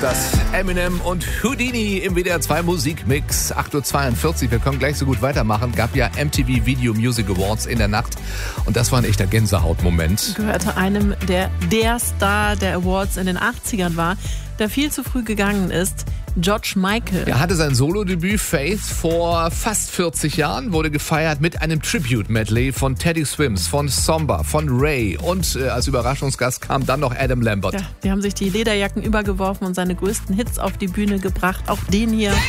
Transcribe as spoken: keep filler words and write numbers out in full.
Das Eminem und Houdini im W D R zwei Musikmix, acht Uhr zweiundvierzig. Wir können gleich so gut weitermachen. Gab ja M T V Video Music Awards in der Nacht und das war ein echter Gänsehautmoment. Gehörte einem, der der Star der Awards in den achtzigern war, der viel zu früh gegangen ist. George Michael. Er hatte sein Solodebüt Faith vor fast vierzig Jahren, wurde gefeiert mit einem Tribute-Medley von Teddy Swims, von Somba, von Ray und äh, als Überraschungsgast kam dann noch Adam Lambert. Ja, die haben sich die Lederjacken übergeworfen und seine größten Hits auf die Bühne gebracht. Auch den hier.